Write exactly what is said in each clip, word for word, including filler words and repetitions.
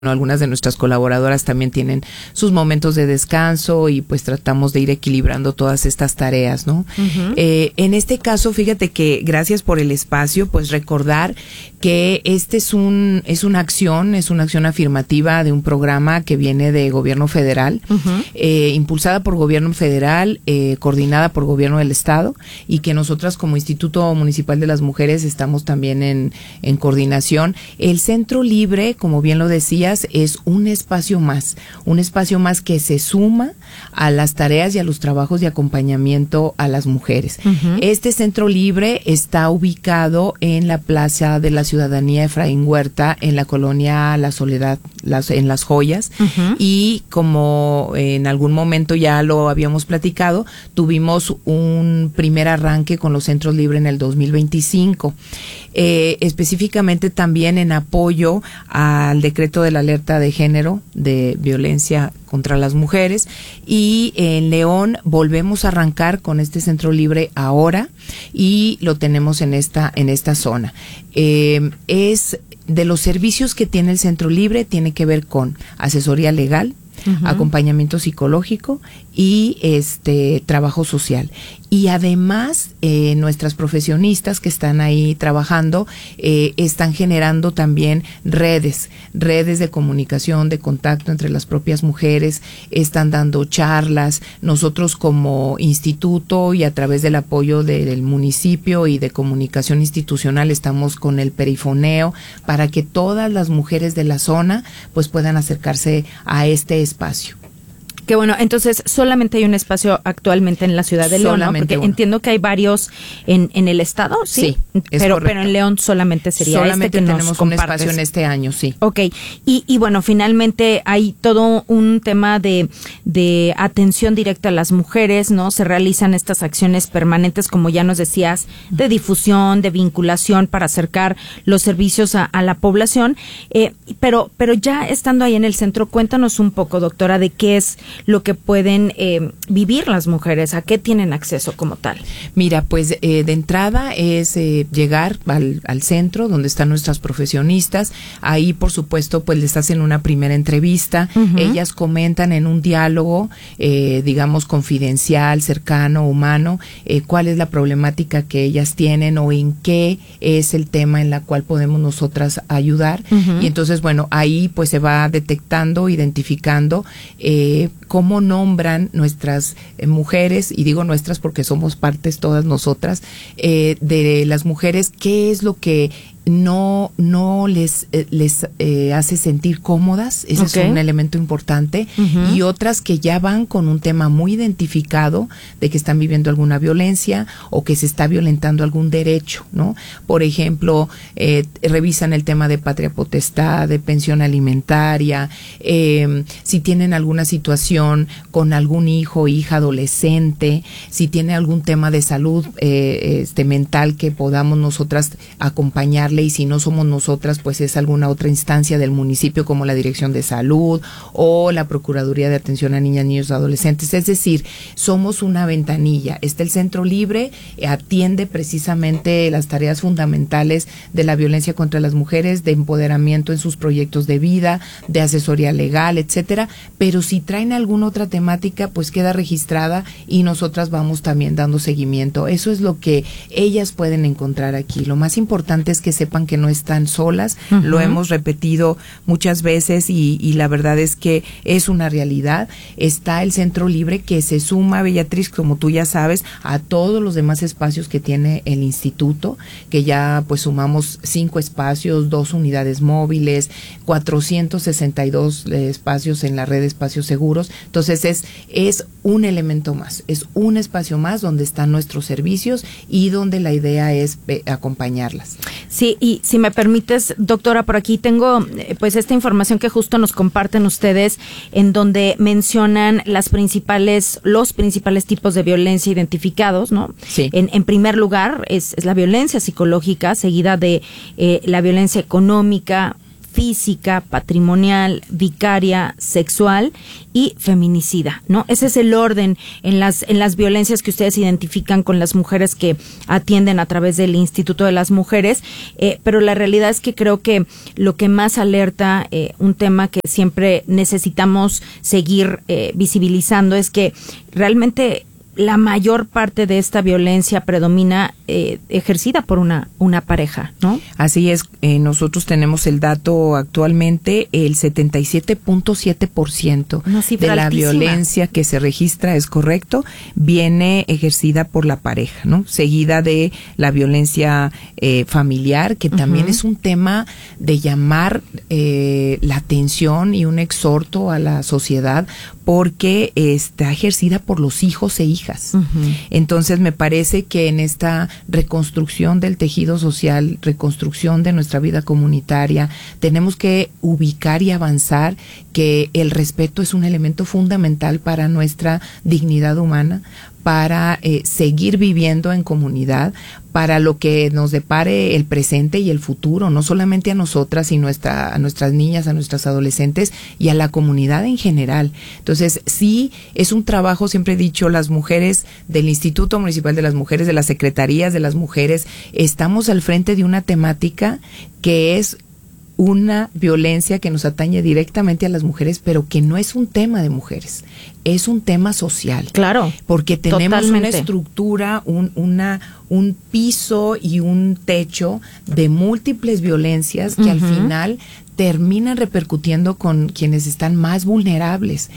Bueno, algunas de nuestras colaboradoras también tienen sus momentos de descanso y pues tratamos de ir equilibrando todas estas tareas, ¿no? Uh-huh. Eh, en este caso, fíjate que gracias por el espacio, pues recordar que este es un es una acción, es una acción afirmativa de un programa que viene de gobierno federal, uh-huh. eh, impulsada por gobierno federal, eh, coordinada por gobierno del estado, y que nosotras como Instituto Municipal de las Mujeres estamos también en, en coordinación. El Centro Libre, como bien lo decía, es un espacio más, un espacio más que se suma a las tareas y a los trabajos de acompañamiento a las mujeres. Uh-huh. Este Centro Libre está ubicado en la Plaza de la Ciudadanía Efraín Huerta, en la colonia La Soledad, las, en Las Joyas, uh-huh. y como en algún momento ya lo habíamos platicado, tuvimos un primer arranque con los Centros Libres en el dos mil veinticinco, eh, específicamente también en apoyo al decreto de la alerta de género de violencia contra las mujeres, y en León volvemos a arrancar con este Centro Libre ahora y lo tenemos en esta en esta zona. Eh, es de los servicios que tiene el Centro Libre, tiene que ver con asesoría legal, uh-huh. acompañamiento psicológico y este trabajo social. Y además eh, nuestras profesionistas que están ahí trabajando eh, están generando también redes, redes de comunicación, de contacto entre las propias mujeres, están dando charlas. Nosotros como instituto y a través del apoyo de, del municipio y de comunicación institucional estamos con el perifoneo para que todas las mujeres de la zona pues puedan acercarse a este espacio. Que bueno, entonces solamente hay un espacio actualmente en la ciudad de León, ¿no? Porque uno. Entiendo que hay varios en, en el estado, ¿sí? Sí, pero, pero en León solamente sería solamente este que tenemos nos un compartes. Espacio en este año, sí. Ok, y, y bueno, finalmente hay todo un tema de, de atención directa a las mujeres, ¿no? Se realizan estas acciones permanentes, como ya nos decías, de difusión, de vinculación para acercar los servicios a, a la población, eh, pero, pero ya estando ahí en el centro, cuéntanos un poco, doctora, de qué es lo que pueden eh, vivir las mujeres, a qué tienen acceso como tal. Mira, pues eh, de entrada es eh, llegar al, al centro donde están nuestras profesionistas. Ahí, por supuesto, pues les hacen una primera entrevista. Uh-huh. Ellas comentan en un diálogo, eh, digamos, confidencial, cercano, humano, eh, cuál es la problemática que ellas tienen o en qué es el tema en la cual podemos nosotras ayudar. Uh-huh. Y entonces, bueno, ahí pues se va detectando, identificando eh, cómo nombran nuestras eh, mujeres, y digo nuestras porque somos partes todas nosotras, eh, de las mujeres, qué es lo que no no les eh, les eh, hace sentir cómodas. Ese okay. es un elemento importante. Uh-huh. Y otras que ya van con un tema muy identificado de que están viviendo alguna violencia o que se está violentando algún derecho, ¿no? Por ejemplo, eh, revisan el tema de patria potestad, de pensión alimentaria, eh, si tienen alguna situación con algún hijo o hija adolescente, si tiene algún tema de salud eh, este mental que podamos nosotras acompañar, y si no somos nosotras, pues es alguna otra instancia del municipio como la Dirección de Salud o la Procuraduría de Atención a Niñas, Niños y Adolescentes. Es decir, somos una ventanilla. Está el Centro Libre, eh, atiende precisamente las tareas fundamentales de la violencia contra las mujeres, de empoderamiento en sus proyectos de vida, de asesoría legal, etcétera. Pero si traen alguna otra temática, pues queda registrada y nosotras vamos también dando seguimiento. Eso es lo que ellas pueden encontrar aquí. Lo más importante es que sepan que no están solas. Uh-huh. Lo hemos repetido muchas veces y, y la verdad es que es una realidad. Está el Centro Libre que se suma, Beatriz, como tú ya sabes, a todos los demás espacios que tiene el instituto, que ya pues sumamos cinco espacios, dos unidades móviles, cuatrocientos sesenta y dos eh, espacios en la red de espacios seguros. Entonces es, es un elemento más, es un espacio más donde están nuestros servicios y donde la idea es eh, acompañarlas. Sí, y si me permites, doctora, por aquí tengo eh, pues esta información que justo nos comparten ustedes, en donde mencionan las principales, los principales tipos de violencia identificados, ¿no? Sí. En, en primer lugar es, es la violencia psicológica, seguida de eh, la violencia económica, física, patrimonial, vicaria, sexual y feminicida, ¿no? Ese es el orden en las en las violencias que ustedes identifican con las mujeres que atienden a través del Instituto de las Mujeres, eh, pero la realidad es que creo que lo que más alerta, eh, un tema que siempre necesitamos seguir eh, visibilizando, es que realmente la mayor parte de esta violencia predomina eh, ejercida por una una pareja, ¿no? Así es, eh, nosotros tenemos el dato actualmente, el setenta y siete punto siete por ciento de la altísima. Violencia que se registra, es correcto, viene ejercida por la pareja, ¿no? Seguida de la violencia eh, familiar, que también uh-huh. es un tema de llamar eh, la atención y un exhorto a la sociedad, porque está ejercida por los hijos e hijas. Uh-huh. Entonces me parece que en esta reconstrucción del tejido social, reconstrucción de nuestra vida comunitaria, tenemos que ubicar y avanzar que el respeto es un elemento fundamental para nuestra dignidad humana, para eh, seguir viviendo en comunidad, para lo que nos depare el presente y el futuro, no solamente a nosotras, sino a nuestras niñas, a nuestras adolescentes y a la comunidad en general. Entonces, sí, es un trabajo, siempre he dicho, las mujeres del Instituto Municipal de las Mujeres, de las Secretarías de las Mujeres, estamos al frente de una temática que es una violencia que nos atañe directamente a las mujeres, pero que no es un tema de mujeres, es un tema social. Claro. Porque tenemos totalmente. una estructura, un, una, un piso y un techo de múltiples violencias que uh-huh. al final terminan repercutiendo con quienes están más vulnerables.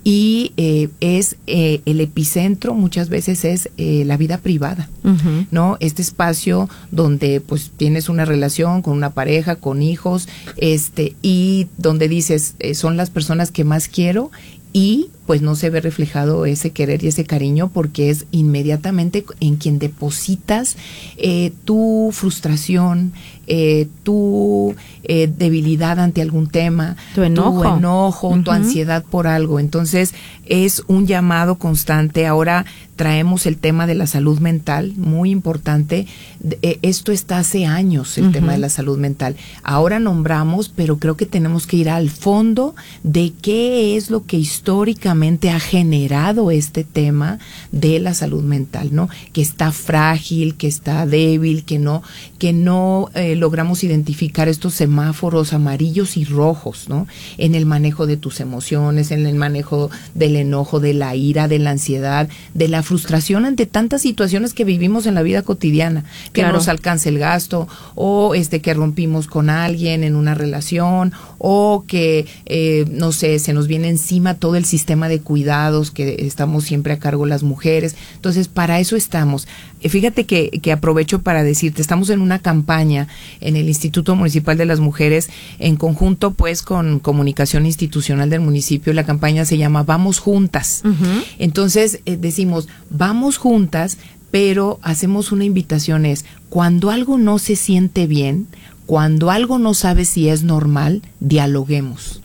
Y eh, es eh, el epicentro muchas veces es eh, la vida privada, uh-huh. ¿no? Este espacio donde pues tienes una relación con una pareja, con hijos, este, y donde dices, eh, son las personas que más quiero, y pues no se ve reflejado ese querer y ese cariño, porque es inmediatamente en quien depositas eh, tu frustración, eh, tu eh, debilidad ante algún tema, tu enojo, tu, enojo, uh-huh. tu ansiedad por algo. Entonces es un llamado constante. Ahora traemos el tema de la salud mental, muy importante. Eh, esto está hace años, el uh-huh. tema de la salud mental. Ahora nombramos, pero creo que tenemos que ir al fondo de qué es lo que históricamente ha generado este tema de la salud mental, ¿no? Que está frágil, que está débil, que no, que no eh, logramos identificar estos semáforos amarillos y rojos, ¿no? En el manejo de tus emociones, en el manejo del enojo, de la ira, de la ansiedad, de la frustración ante tantas situaciones que vivimos en la vida cotidiana, que claro. no nos alcance el gasto, o este que rompimos con alguien en una relación, o que eh, no sé, se nos viene encima todo el sistema de cuidados que estamos siempre a cargo las mujeres. Entonces, para eso estamos. Eh, fíjate que, que aprovecho para decirte, estamos en una campaña en el Instituto Municipal de las Mujeres, en conjunto pues con Comunicación Institucional del municipio. La campaña se llama Vamos Juntas. Uh-huh. Entonces, eh, decimos, vamos juntas, pero hacemos una invitación, es, cuando algo no se siente bien, cuando algo no sabe si es normal, dialoguemos.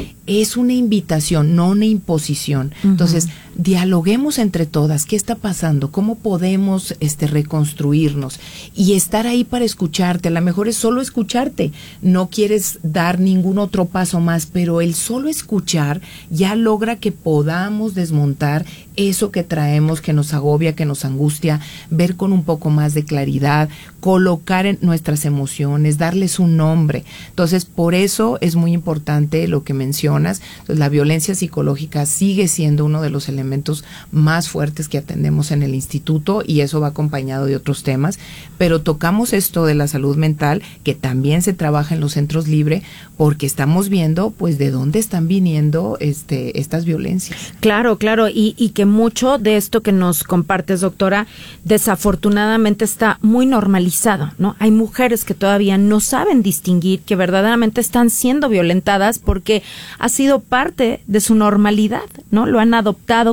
Es una invitación, no una imposición. Uh-huh. Entonces, dialoguemos entre todas. ¿Qué está pasando? ¿Cómo podemos este, reconstruirnos? Y estar ahí para escucharte. A lo mejor es solo escucharte. No quieres dar ningún otro paso más, pero el solo escuchar ya logra que podamos desmontar eso que traemos, que nos agobia, que nos angustia, ver con un poco más de claridad, colocar en nuestras emociones, darles un nombre. Entonces, por eso es muy importante lo que mencionas. Entonces, la violencia psicológica sigue siendo uno de los elementos más fuertes que atendemos en el instituto, y eso va acompañado de otros temas, pero tocamos esto de la salud mental, que también se trabaja en los centros Libre, porque estamos viendo pues de dónde están viniendo este estas violencias. Claro, claro, y, y que mucho de esto que nos compartes, doctora, desafortunadamente está muy normalizado, ¿no? Hay mujeres que todavía no saben distinguir que verdaderamente están siendo violentadas porque ha sido parte de su normalidad, ¿no? Lo han adoptado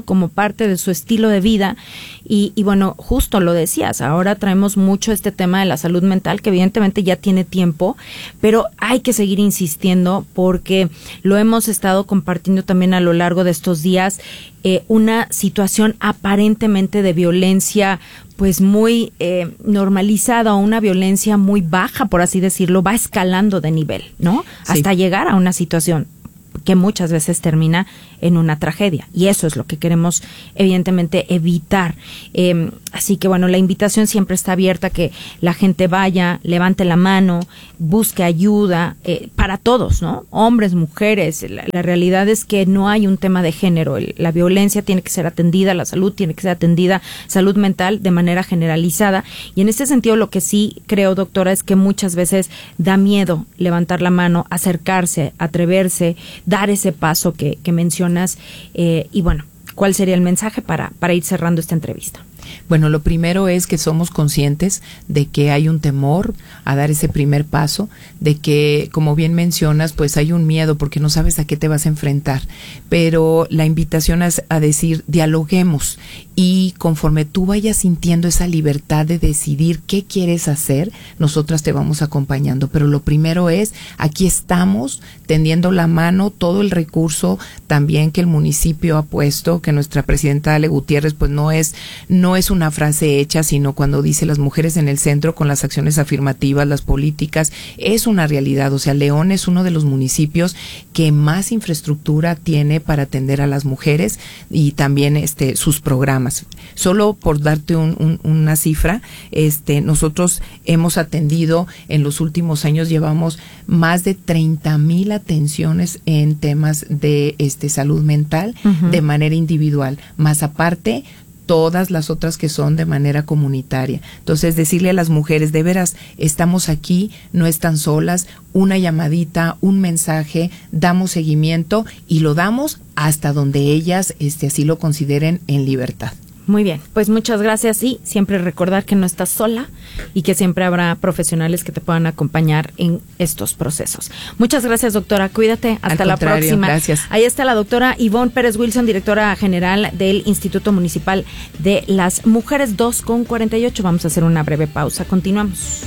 adoptado como parte de su estilo de vida. Y, y bueno, justo lo decías, ahora traemos mucho este tema de la salud mental, que evidentemente ya tiene tiempo, pero hay que seguir insistiendo porque lo hemos estado compartiendo también a lo largo de estos días, eh, una situación aparentemente de violencia pues muy eh, normalizada, o una violencia muy baja, por así decirlo, va escalando de nivel, ¿no? Sí. Hasta llegar a una situación que muchas veces termina en una tragedia, y eso es lo que queremos evidentemente evitar. Eh, así que bueno, la invitación siempre está abierta, que la gente vaya, levante la mano, busque ayuda, eh, para todos, ¿no? Hombres, mujeres. La, la realidad es que no hay un tema de género. El, la violencia tiene que ser atendida, la salud tiene que ser atendida, salud mental de manera generalizada, y en este sentido lo que sí creo, doctora, es que muchas veces da miedo levantar la mano, acercarse, atreverse, dar ese paso que, que mencionas, eh, y bueno, ¿cuál sería el mensaje para, para ir cerrando esta entrevista? Bueno, lo primero es que somos conscientes de que hay un temor a dar ese primer paso, de que, como bien mencionas, pues hay un miedo porque no sabes a qué te vas a enfrentar, pero la invitación es a decir, dialoguemos, y conforme tú vayas sintiendo esa libertad de decidir qué quieres hacer, nosotras te vamos acompañando. Pero lo primero es, aquí estamos tendiendo la mano, todo el recurso también que el municipio ha puesto, que nuestra presidenta Ale Gutiérrez, pues no es, no es una frase hecha, sino cuando dice las mujeres en el centro con las acciones afirmativas, las políticas, es una realidad. O sea, León es uno de los municipios que más infraestructura tiene para atender a las mujeres, y también este sus programas. Solo por darte un, un, una cifra, este nosotros hemos atendido en los últimos años, llevamos más de treinta mil atenciones en temas de este salud mental, uh-huh, de manera individual, más aparte todas las otras que son de manera comunitaria. Entonces, decirle a las mujeres, de veras, estamos aquí, no están solas, una llamadita, un mensaje, damos seguimiento y lo damos hasta donde ellas este, así lo consideren, en libertad. Muy bien, pues muchas gracias, y siempre recordar que no estás sola y que siempre habrá profesionales que te puedan acompañar en estos procesos. Muchas gracias, doctora, cuídate, hasta la próxima. Gracias. Ahí está la doctora Ivonne Pérez Wilson, directora general del Instituto Municipal de las Mujeres. Dos con cuarenta y ocho, vamos a hacer una breve pausa, continuamos.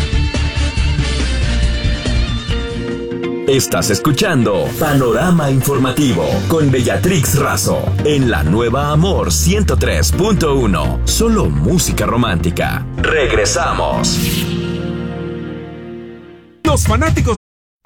Estás escuchando Panorama Informativo con Bellatrix Razo en la Nueva Amor ciento tres punto uno. Solo música romántica. Regresamos. Los fanáticos